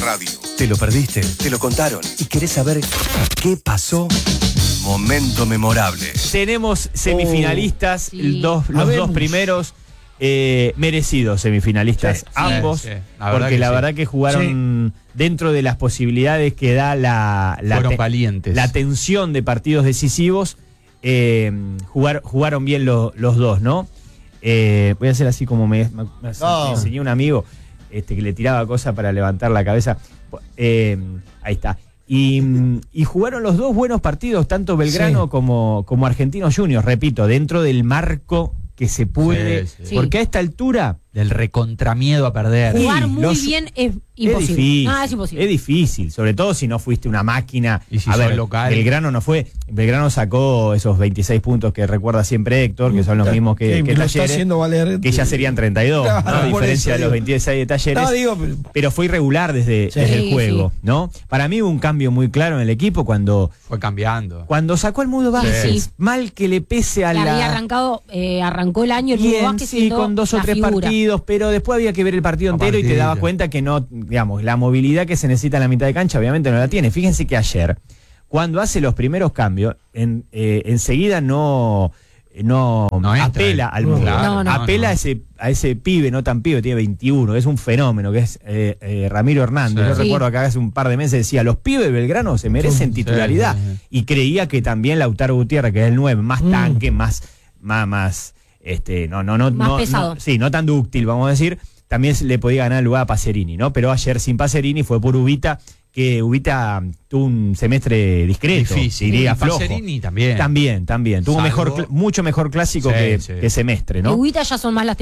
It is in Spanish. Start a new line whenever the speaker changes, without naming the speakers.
radio. ¿Te lo perdiste? ¿Te lo contaron? ¿Y querés saber qué pasó? Momento memorable.
Tenemos semifinalistas,
sí.
los dos primeros merecidos semifinalistas, ambos, porque la verdad que jugaron dentro de las posibilidades que da
fueron valientes.
La tensión de partidos decisivos. Jugaron bien los dos, ¿no? Voy a hacer así como me enseñó un amigo que le tiraba cosas para levantar la cabeza. Ahí está. Y jugaron los dos buenos partidos, tanto Belgrano como Argentinos Juniors, repito, dentro del marco que se puede, porque a esta altura
del recontramiedo a perder.
Jugar muy bien es imposible.
Es imposible. Es difícil, sobre todo si no fuiste una máquina.
Y si
a ver,
local.
Belgrano no fue. Belgrano sacó esos 26 puntos que recuerda siempre Héctor, que son los mismos que Talleres, que ya serían 32, ¿no? A diferencia de los 26 de Talleres. Pero fue irregular desde el juego, ¿no? Para mí hubo un cambio muy claro en el equipo cuando
fue cambiando.
Cuando sacó el Mudo Vázquez, mal que le pese a
había arrancó el año el Mudo Vázquez
con 2 o 3 partidos, pero después había que ver el partido entero y te dabas cuenta que no, digamos, la movilidad que se necesita en la mitad de cancha obviamente no la tiene. Fíjense que ayer, cuando hace los primeros cambios, enseguida no apela al Mudo, apela a ese pibe, no tan pibe, tiene 21, es un fenómeno, que es Ramiro Hernández. Yo recuerdo que hace un par de meses decía, los pibes de Belgrano se merecen titularidad, y creía que también Lautaro Gutiérrez, que es el 9, más tanque, más pesado. No tan dúctil, vamos a decir, también le podía ganar el lugar a Pacerini, ¿no? Pero ayer sin Pacerini fue por Ubita, que Ubita tuvo un semestre discreto, diría flojo.
Pacerini también.
Tuvo mucho mejor clásico que semestre, ¿no?
Ubita ya son más las